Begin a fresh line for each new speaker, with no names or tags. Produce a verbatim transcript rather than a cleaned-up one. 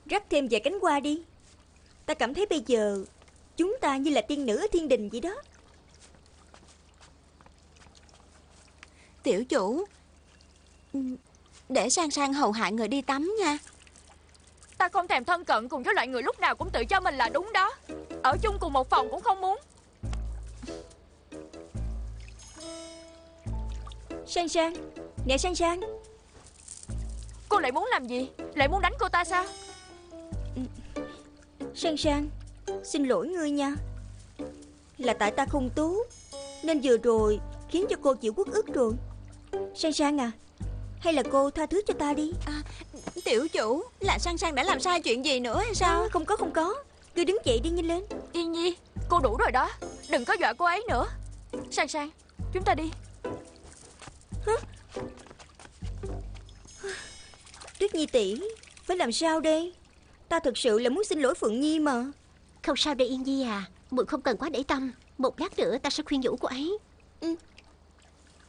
rắc thêm vài cánh hoa đi. Ta cảm thấy bây giờ chúng ta như là tiên nữ ở thiên đình vậy đó.
Tiểu chủ, để Sang Sang hầu hạ người đi tắm nha.
Ta không thèm thân cận cùng với loại người lúc nào cũng tự cho mình là đúng đó. Ở chung cùng một phòng cũng không muốn.
Sang Sang, nè Sang Sang.
Cô lại muốn làm gì? Lại muốn đánh cô ta sao?
Sang Sang, xin lỗi ngươi nha. Là tại ta không tốt nên vừa rồi khiến cho cô chịu uất ức rồi. Sang Sang à, hay là cô tha thứ cho ta đi.
à, Tiểu chủ, là Sang Sang đã làm sai chuyện gì nữa hay sao?
À, không có không có. Cứ đứng dậy đi, nhanh lên.
Yên Nhi, cô đủ rồi đó. Đừng có dọa cô ấy nữa. Sang Sang, chúng ta đi.
Hả? Tuyết Nhi tỷ, phải làm sao đây? Ta thực sự là muốn xin lỗi Phượng Nhi mà.
Không sao đâu Yên Nhi à, muội không cần quá để tâm. Một lát nữa ta sẽ khuyên nhủ cô ấy.
Ừ,